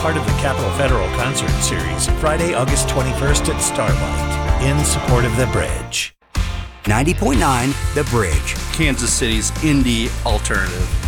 part of the Capitol Federal Concert Series, Friday, August 21st at Starlight, in support of The Bridge. 90.9 The Bridge. Kansas City's indie alternative.